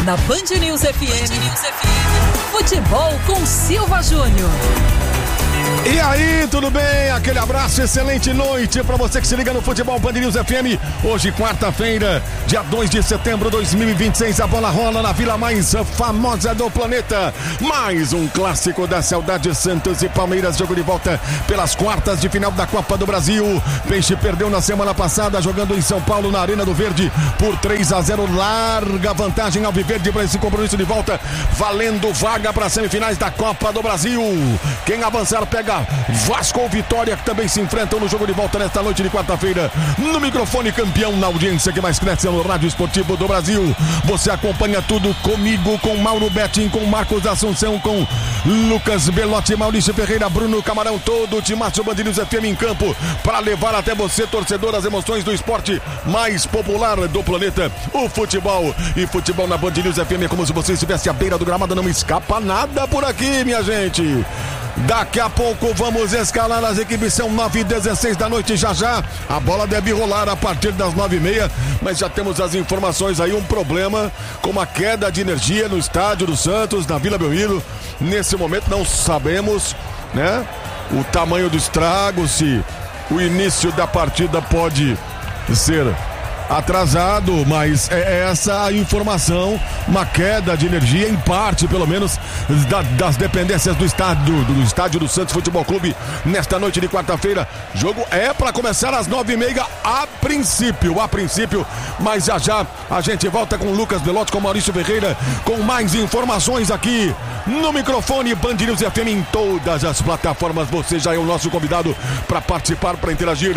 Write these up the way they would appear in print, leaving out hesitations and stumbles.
na Band News FM. Futebol com Silva Júnior. E aí, tudo bem? Aquele abraço, excelente noite pra você que se liga no Futebol Band News FM. Hoje, quarta-feira, dia 2 de setembro de 2026, a bola rola na vila mais famosa do planeta. Mais um clássico da saudade, Santos e Palmeiras, jogo de volta pelas quartas de final da Copa do Brasil. Peixe perdeu na semana passada, jogando em São Paulo, na Arena do Verde, por 3-0, larga vantagem ao Alviverde para esse compromisso de volta, valendo vaga para semifinais da Copa do Brasil. Quem avançar pega Vasco ou Vitória, que também se enfrentam no jogo de volta nesta noite de quarta-feira. No microfone, campeão, na audiência que mais cresce no Rádio Esportivo do Brasil. Você acompanha tudo comigo, com Mauro Betting, com Marcos Assunção, com Lucas Belotti, Maurício Ferreira, Bruno Camarão, todo o timaço Band News FM em campo para levar até você, torcedor, as emoções do esporte mais popular do planeta, o futebol. E futebol na Band News FM é como se você estivesse à beira do gramado, não escapa nada por aqui, minha gente. Daqui a pouco vamos escalar as equipes, são 9h16 da noite, já a bola deve rolar a partir das 9h30, mas já temos as informações aí, um problema com uma queda de energia no estádio do Santos, na Vila Belmiro. Nesse momento não sabemos, né, o tamanho do estrago, se o início da partida pode ser atrasado, mas é essa a informação, uma queda de energia, em parte pelo menos das dependências do estádio do Santos Futebol Clube nesta noite de quarta-feira. Jogo é para começar às 9h30 a princípio, mas já a gente volta com Lucas Belotti, com Maurício Ferreira, com mais informações aqui no microfone Band News FM em todas as plataformas. Você já é o nosso convidado para participar, para interagir.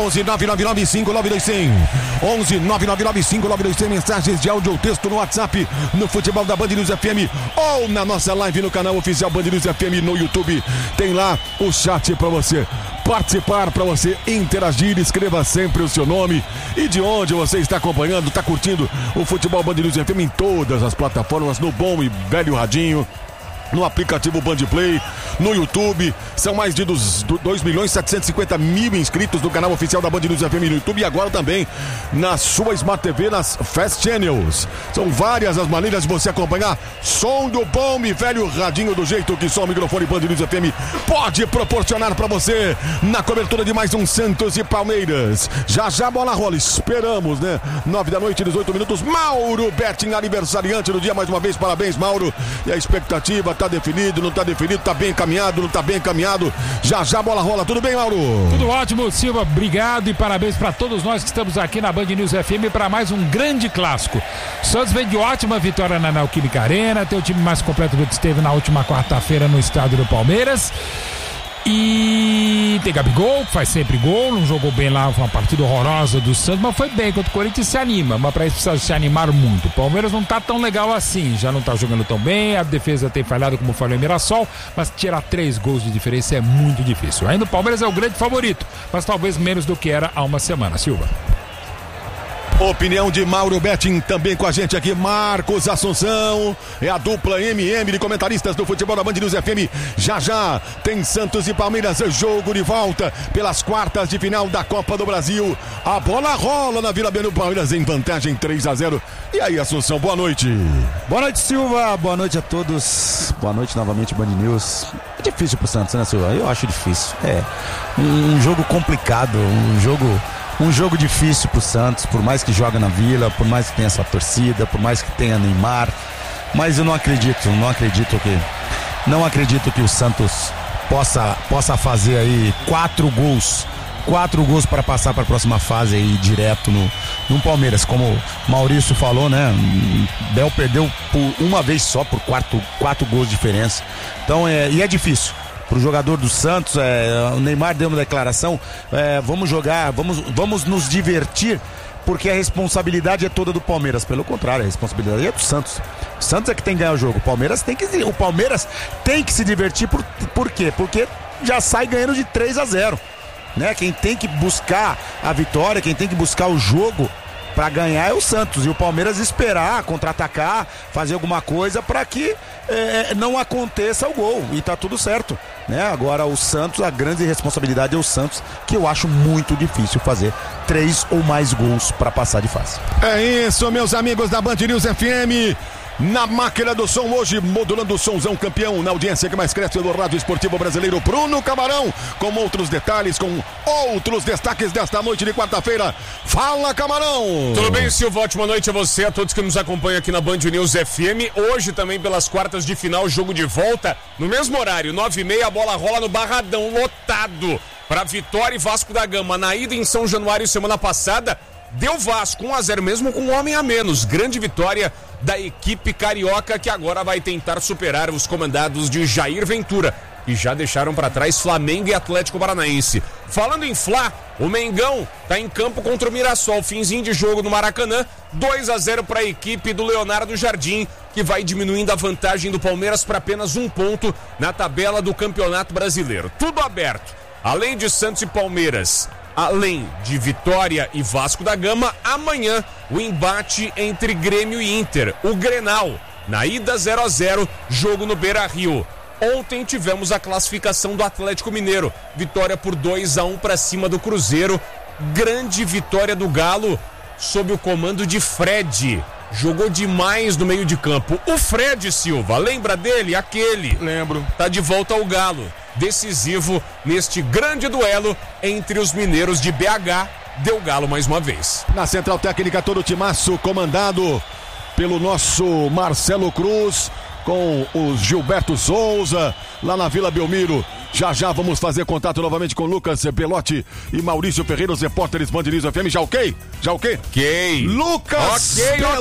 11-999-5921 11-999-5921, mensagens de áudio ou texto no WhatsApp, no Futebol da Band News FM ou na nossa live no canal oficial Band News FM no YouTube. Tem lá o chat para você participar, para você interagir. Escreva sempre o seu nome e de onde você está acompanhando, está curtindo o Futebol Band News FM em todas as plataformas, no bom e velho radinho, no aplicativo Bandplay, no YouTube. São mais de 2.750.000 inscritos no canal oficial da Band News FM no YouTube e agora também na sua Smart TV, nas Fast Channels. São várias as maneiras de você acompanhar. Som do bom e velho radinho, do jeito que só o microfone Band News FM pode proporcionar para você, na cobertura de mais um Santos e Palmeiras. Já a bola rola, esperamos, né? 9 da noite, 18 minutos. Mauro Betting, aniversariante do dia, mais uma vez, parabéns, Mauro. E a expectativa, tá definido, não tá definido, tá bem encaminhado, não tá bem encaminhado. Já a bola rola. Tudo bem, Mauro? Tudo ótimo, Silva. Obrigado e parabéns para todos nós que estamos aqui na Band News FM para mais um grande clássico. Santos vem de ótima vitória na Neoquímica Arena, tem o time mais completo do que esteve na última quarta-feira no estádio do Palmeiras. E tem Gabigol, que faz sempre gol, não jogou bem lá, foi uma partida horrorosa do Santos, mas foi bem contra o Corinthians, se anima, mas para isso precisa se animar muito. O Palmeiras não tá tão legal assim, já não tá jogando tão bem, a defesa tem falhado, como falou em Mirassol, mas tirar 3 gols de diferença é muito difícil. Ainda o Palmeiras é o grande favorito, mas talvez menos do que era há uma semana. Silva. Opinião de Mauro Betting, também com a gente aqui, Marcos Assunção, é a dupla MM de comentaristas do futebol da Band News FM. Já tem Santos e Palmeiras, jogo de volta pelas quartas de final da Copa do Brasil. A bola rola na Vila Belmiro, Palmeiras em vantagem 3-0. E aí, Assunção, boa noite. Boa noite, Silva, boa noite a todos. Boa noite novamente, Band News. É difícil pro Santos, né, Silva? Eu acho difícil. É um jogo complicado, um jogo difícil pro Santos, por mais que joga na Vila, por mais que tenha essa torcida, por mais que tenha Neymar, mas eu não acredito que o Santos possa fazer aí 4 gols para passar para a próxima fase aí, direto no Palmeiras. Como o Maurício falou, né, Bel perdeu por uma vez só, por 4 gols de diferença, então e é difícil pro jogador do Santos. O Neymar deu uma declaração, vamos jogar, vamos nos divertir, porque a responsabilidade é toda do Palmeiras. Pelo contrário, a responsabilidade é do Santos. O Santos é que tem que ganhar o jogo. O Palmeiras tem que se divertir. Por quê? Porque já sai ganhando de 3-0, né? Quem tem que buscar a vitória, quem tem que buscar o jogo para ganhar é o Santos, e o Palmeiras esperar, contra-atacar, fazer alguma coisa para que não aconteça o gol, e tá tudo certo, né? Agora o Santos, a grande responsabilidade é o Santos, que eu acho muito difícil fazer 3 ou mais gols para passar de fase. É isso, meus amigos da Band News FM. Na máquina do som hoje, modulando o somzão campeão na audiência que mais cresce do Rádio Esportivo Brasileiro, Bruno Camarão, com outros detalhes, com outros destaques desta noite de quarta-feira. Fala, Camarão! Tudo bem, Silva? Ótima noite a você, a todos que nos acompanham aqui na Band News FM. Hoje também pelas quartas de final, jogo de volta, no mesmo horário, 9h30, a bola rola no Barradão, lotado, para Vitória e Vasco da Gama. Na ida em São Januário semana passada, deu Vasco 1-0 mesmo com um homem a menos. Grande vitória da equipe carioca, que agora vai tentar superar os comandados de Jair Ventura, e já deixaram para trás Flamengo e Atlético Paranaense. Falando em Fla, o Mengão tá em campo contra o Mirassol, finzinho de jogo no Maracanã, 2-0 para a equipe do Leonardo Jardim, que vai diminuindo a vantagem do Palmeiras para apenas 1 ponto na tabela do Campeonato Brasileiro. Tudo aberto. Além de Santos e Palmeiras, além de Vitória e Vasco da Gama, amanhã o embate entre Grêmio e Inter, o Grenal, na ida 0-0, jogo no Beira-Rio. Ontem tivemos a classificação do Atlético Mineiro, vitória por 2-1 para cima do Cruzeiro, grande vitória do Galo sob o comando de Fred. Jogou demais no meio de campo. O Fred Silva, lembra dele? Aquele. Lembro. Tá de volta ao Galo. Decisivo neste grande duelo entre os mineiros de BH. Deu Galo mais uma vez. Na central técnica, todo o timaço comandado pelo nosso Marcelo Cruz, com o Gilberto Souza, lá na Vila Belmiro. Já vamos fazer contato novamente com Lucas Belotti e Maurício Ferreira, os repórteres Band News FM. Já ok? Ok. Lucas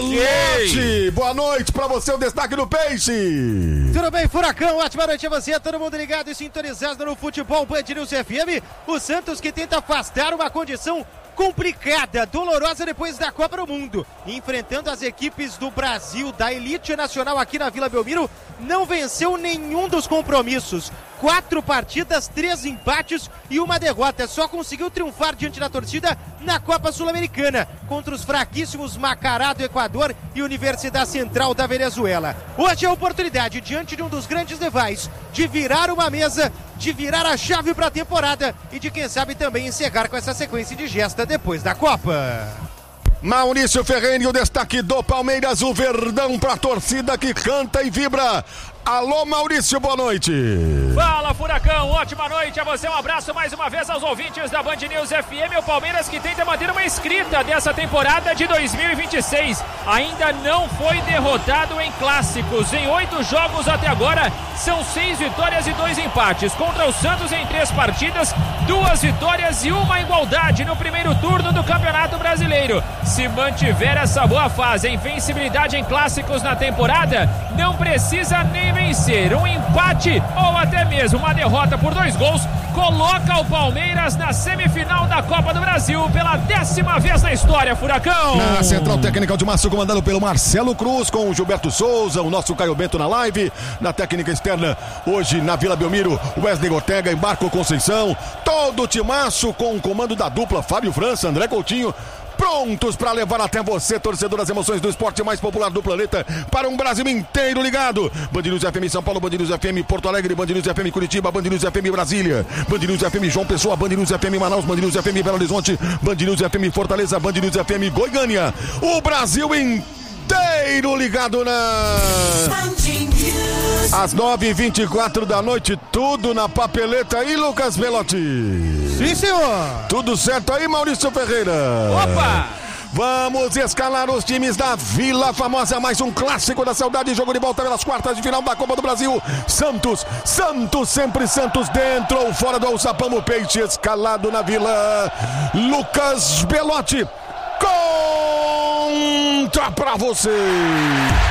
Belotti, boa noite pra você, o destaque do Peixe. Tudo bem, Furacão? Ótima noite a você, todo mundo ligado e sintonizado no Futebol Band News FM. O Santos que tenta afastar uma condição complicada, dolorosa depois da Copa do Mundo, enfrentando as equipes do Brasil, da elite nacional aqui na Vila Belmiro, não venceu nenhum dos compromissos. 4 partidas, 3 empates e 1 derrota. Só conseguiu triunfar diante da torcida na Copa Sul-Americana, contra os fraquíssimos Macará do Equador e Universidade Central da Venezuela. Hoje é a oportunidade, diante de um dos grandes rivais, de virar uma mesa, de virar a chave para a temporada e de, quem sabe, também encerrar com essa sequência de gesta depois da Copa. Maurício Ferreira, o destaque do Palmeiras, o Verdão pra torcida que canta e vibra. Alô, Maurício, boa noite. Fala, Furacão, ótima noite a você, um abraço mais uma vez aos ouvintes da Band News FM. O Palmeiras que tenta manter uma escrita dessa temporada de 2026. Ainda não foi derrotado em clássicos. Em 8 jogos até agora, são 6 vitórias e 2 empates. Contra o Santos em 3 partidas, 2 vitórias e 1 igualdade no primeiro turno do Campeonato Brasileiro. Se mantiver essa boa fase, a invencibilidade em clássicos na temporada, não precisa nem vencer. Um empate ou até mesmo uma derrota por 2 gols coloca o Palmeiras na semifinal da Copa do Brasil pela 10ª vez na história, Furacão. Na central técnica de Márcio, comandado pelo Marcelo Cruz, com o Gilberto Souza, o nosso Caio Bento na live. Na técnica externa, hoje na Vila Belmiro, Wesley Ortega e Marco Conceição. Todo o timaço com o comando da dupla Fábio França, André Coutinho, prontos para levar até você, torcedor, as emoções do esporte mais popular do planeta, para um Brasil inteiro ligado. Band News FM São Paulo, Band News FM Porto Alegre, Band News FM Curitiba, Band News FM Brasília, Band News FM João Pessoa, Band News FM Manaus, Band News FM Belo Horizonte, Band News FM Fortaleza, Band News FM Goiânia. O Brasil inteiro ligado às 9h24 da noite, tudo na papeleta aí, Lucas Belotti. Sim, senhor. Tudo certo aí, Maurício Ferreira? Opa! Vamos escalar os times da Vila Famosa, mais um clássico da saudade, jogo de volta pelas quartas de final da Copa do Brasil. Santos, sempre Santos, dentro ou fora do alçapão, o Peixe escalado na Vila. Lucas Belotti, conta pra você.